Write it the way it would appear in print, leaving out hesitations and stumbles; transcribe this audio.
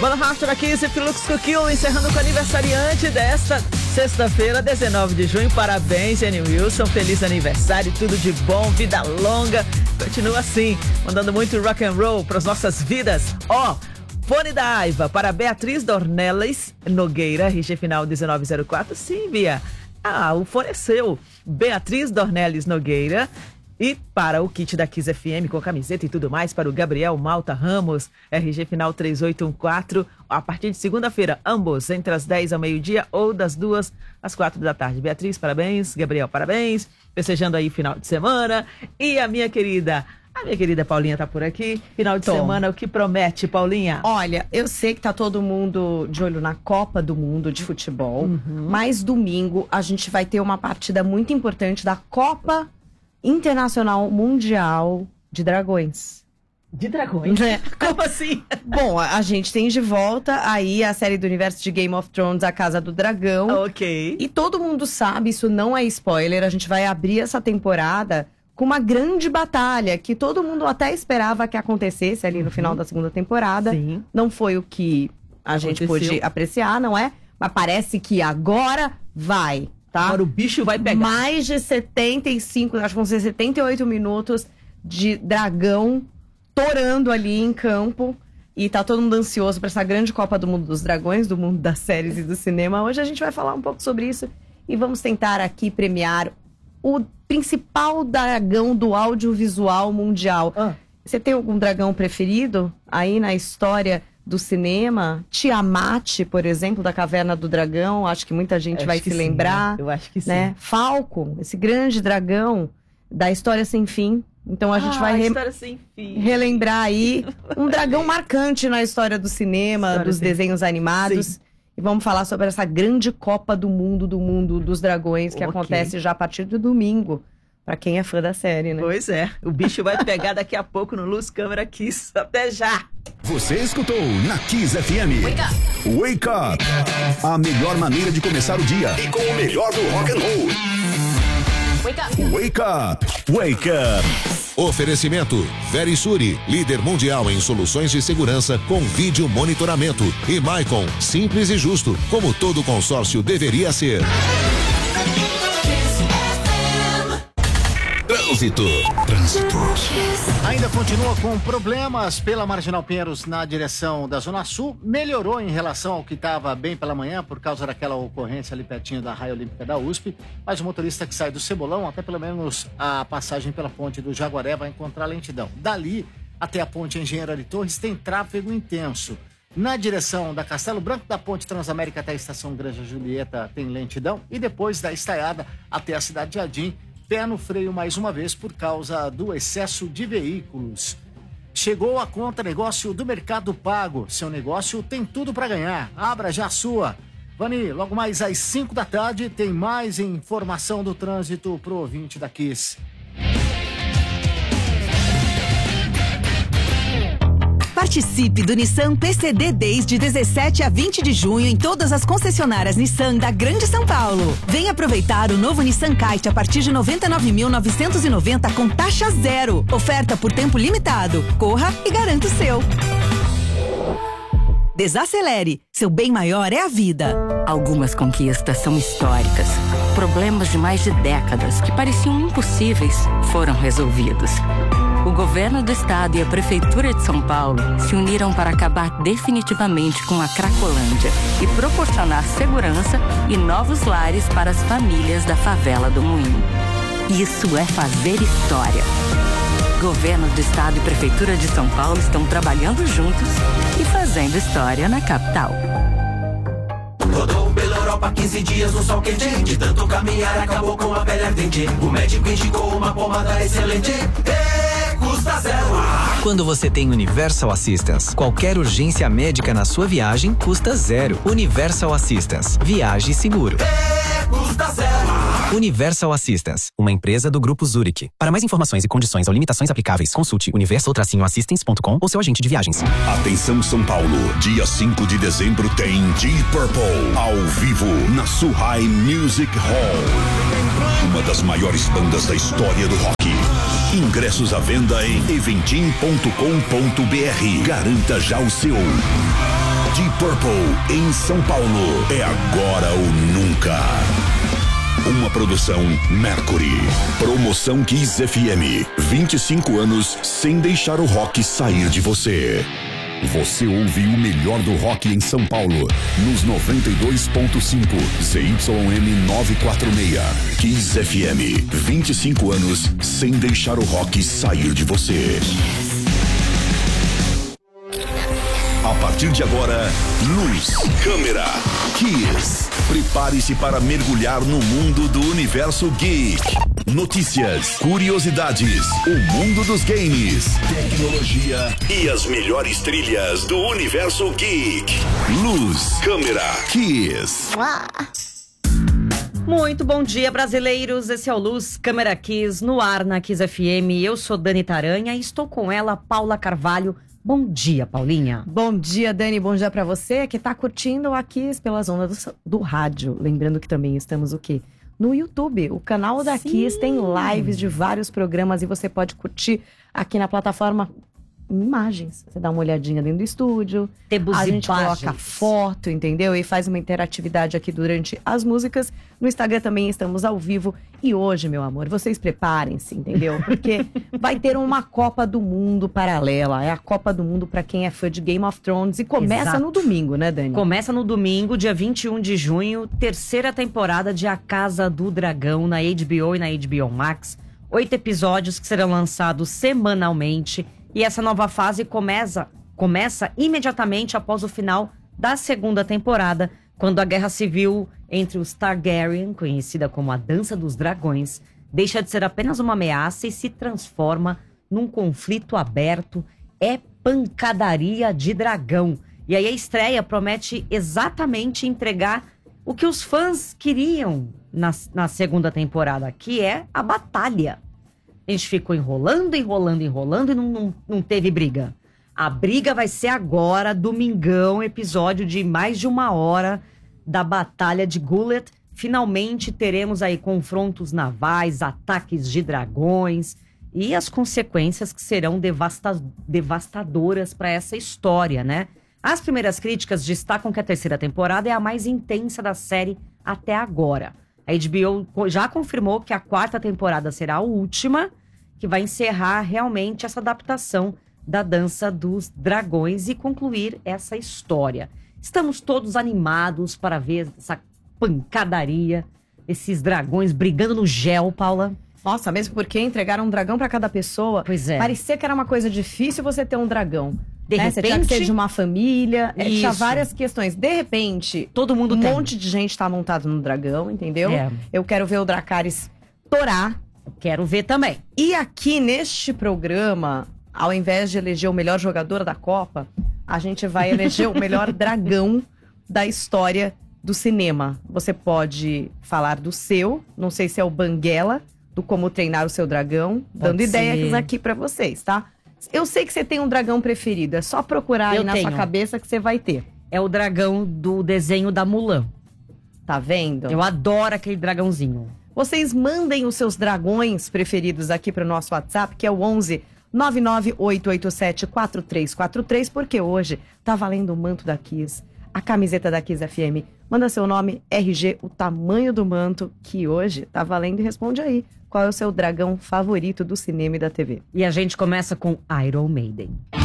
Bola Rastro aqui, esse Flux Coquil, encerrando com o aniversariante desta sexta-feira, 19 de junho. Parabéns, Jenny Wilson, feliz aniversário, tudo de bom, vida longa. Continua assim, mandando muito rock and roll para as nossas vidas. Fone da Aiva para Beatriz Dornelles Nogueira, RG final 1904. Sim, Bia. O fone é seu. Beatriz Dornelles Nogueira. E para o kit da Kiss FM com camiseta e tudo mais, para o Gabriel Malta Ramos, RG final 3814, a partir de segunda-feira, ambos, entre as 10 ao meio-dia ou das 2 às 4 da tarde. Beatriz, parabéns. Gabriel, parabéns. Festejando aí final de semana. E a minha querida Paulinha tá por aqui. Final de semana, o que promete, Paulinha? Olha, eu sei que tá todo mundo de olho na Copa do Mundo de futebol, mas domingo a gente vai ter uma partida muito importante da Copa Internacional Mundial de Dragões. De dragões? Como assim? Bom, a gente tem de volta aí a série do universo de Game of Thrones, A Casa do Dragão. Ok. E todo mundo sabe, isso não é spoiler, a gente vai abrir essa temporada com uma grande batalha que todo mundo até esperava que acontecesse ali no final da segunda temporada. Sim. Não foi o que a gente pôde apreciar, não é? Mas parece que agora vai. Tá? Agora o bicho vai pegar. Mais de 75, acho que vão ser 78 minutos de dragão torando ali em campo. E tá todo mundo ansioso para essa grande Copa do Mundo dos Dragões, do mundo das séries e do cinema. Hoje a gente vai falar um pouco sobre isso e vamos tentar aqui premiar o principal dragão do audiovisual mundial. Você tem algum dragão preferido aí na história do cinema? Tiamat, por exemplo, da Caverna do Dragão, acho que muita gente vai se lembrar. Eu acho que sim. Né? Falcon, esse grande dragão da História Sem Fim. Então a gente vai História Sem Fim. relembrar aí um dragão marcante na história do cinema, dos desenhos animados. Sim. E vamos falar sobre essa grande Copa do Mundo dos Dragões, que acontece já a partir do domingo. Pra quem é fã da série, né? Pois é. O bicho vai pegar daqui a pouco no Luz Câmera Kiss. Até já! Você escutou na Kiss FM. Wake Up! Wake Up! A melhor maneira de começar o dia. E com o melhor do rock and roll. Wake Up! Wake Up! Wake Up! Oferecimento Verisure, líder mundial em soluções de segurança com vídeo monitoramento. E Maicon, simples e justo, como todo consórcio deveria ser. Trânsito. Ainda continua com problemas pela Marginal Pinheiros na direção da Zona Sul. Melhorou em relação ao que estava bem pela manhã por causa daquela ocorrência ali pertinho da Raia Olímpica da USP. Mas o motorista que sai do Cebolão, até pelo menos a passagem pela ponte do Jaguaré, vai encontrar lentidão. Dali até a ponte Engenheiro Ari Torres tem tráfego intenso. Na direção da Castelo Branco, da ponte Transamérica até a estação Granja Julieta tem lentidão. E depois da Estaiada até a Cidade de Jardim, pé no freio mais uma vez por causa do excesso de veículos. Chegou a conta negócio do Mercado Pago. Seu negócio tem tudo para ganhar. Abra já a sua. Vani, logo mais às 5 da tarde tem mais informação do trânsito pro ouvinte da Kiss. Participe do Nissan PCD Days de 17 a 20 de junho em todas as concessionárias Nissan da Grande São Paulo. Venha aproveitar o novo Nissan Kite a partir de 99.990 com taxa zero. Oferta por tempo limitado. Corra e garanta o seu. Desacelere. Seu bem maior é a vida. Algumas conquistas são históricas. Problemas de mais de décadas que pareciam impossíveis foram resolvidos. O governo do estado e a prefeitura de São Paulo se uniram para acabar definitivamente com a Cracolândia e proporcionar segurança e novos lares para as famílias da favela do Moinho. Isso é fazer história. Governo do estado e prefeitura de São Paulo estão trabalhando juntos e fazendo história na capital. Rodou pela Europa 15 dias no sol quente. De tanto caminhar acabou com a pele ardente. O médico indicou uma pomada excelente. Custa zero. Quando você tem Universal Assistance, qualquer urgência médica na sua viagem custa zero. Universal Assistance. Viaje seguro. Custa zero. Universal Assistance, uma empresa do Grupo Zurich. Para mais informações e condições ou limitações aplicáveis, consulte universal-assistance.com ou seu agente de viagens. Atenção São Paulo, dia 5 de dezembro tem Deep Purple, ao vivo, na Suhai Music Hall. Uma das maiores bandas da história do rock. Ingressos à venda em eventim.com.br. Garanta já o seu. Deep Purple em São Paulo. É agora ou nunca. Uma produção Mercury. Promoção Kiss FM. 25 anos sem deixar o rock sair de você. Você ouve o melhor do rock em São Paulo, nos 92.5 ZYM 946. Kiss FM. 25 anos sem deixar o rock sair de você. A partir de agora, luz, câmera, Kiss. Prepare-se para mergulhar no mundo do universo geek. Notícias, curiosidades, o mundo dos games, tecnologia e as melhores trilhas do universo geek. Luz, câmera, Kiss. Muito bom dia, brasileiros. Esse é o Luz, Câmera Kiss, no ar na Kiss FM. Eu sou Dani Taranha e estou com ela, Paula Carvalho. Bom dia, Paulinha. Bom dia, Dani. Bom dia pra você que tá curtindo a Kiss pelas ondas do rádio. Lembrando que também estamos o quê? No YouTube. O canal da Kiss tem lives de vários programas e você pode curtir aqui na plataforma imagens. Você dá uma olhadinha dentro do estúdio. Temos a gente imagens. coloca foto, entendeu? E faz uma interatividade aqui durante as músicas. No Instagram também estamos ao vivo. E hoje, meu amor, vocês preparem-se, entendeu? Porque vai ter uma Copa do Mundo paralela. É a Copa do Mundo pra quem é fã de Game of Thrones. E começa Exato. no domingo, né, Dani? Começa no domingo, dia 21 de junho, terceira temporada de A Casa do Dragão na HBO e na HBO Max. 8 episódios que serão lançados semanalmente. E essa nova fase começa imediatamente após o final da segunda temporada, quando a guerra civil entre os Targaryen, conhecida como a Dança dos Dragões, deixa de ser apenas uma ameaça e se transforma num conflito aberto. É pancadaria de dragão. E aí a estreia promete exatamente entregar o que os fãs queriam na segunda temporada, que é a batalha. A gente ficou enrolando e não teve briga. A briga vai ser agora, domingão, episódio de mais de 1 hora da Batalha de Gullet. Finalmente teremos aí confrontos navais, ataques de dragões e as consequências que serão devastadoras para essa história, né? As primeiras críticas destacam que a terceira temporada é a mais intensa da série até agora. A HBO já confirmou que a 4ª temporada será a última, que vai encerrar realmente essa adaptação da Dança dos Dragões e concluir essa história. Estamos todos animados para ver essa pancadaria, esses dragões brigando no gel, Paula. Nossa, mesmo porque entregaram um dragão pra cada pessoa. Pois é. Parecia que era uma coisa difícil você ter um dragão. De Você tinha que repente- ser de uma família. Tinha Isso. várias questões. De repente, Todo mundo um tem. monte de gente tá montado no dragão, entendeu? É. Eu quero ver o Dracarys torar. Quero ver também. E aqui neste programa, ao invés de eleger o melhor jogador da Copa, a gente vai eleger o melhor dragão da história do cinema. Você pode falar do seu, não sei se é o Banguela, do Como Treinar o Seu Dragão, dando ser. ideias aqui pra vocês, tá? Eu sei que você tem um dragão preferido, é só procurar aí Eu na tenho. sua cabeça que você vai ter. É o dragão do desenho da Mulan. Tá vendo? Eu adoro aquele dragãozinho. Vocês mandem os seus dragões preferidos aqui pro nosso WhatsApp, que é o 11 99887 4343, porque hoje tá valendo o manto da Kiss, a camiseta da Kiss FM. Manda seu nome, RG, o tamanho do manto, que hoje tá valendo, e responde aí. Qual é o seu dragão favorito do cinema e da TV? E a gente começa com Iron Maiden.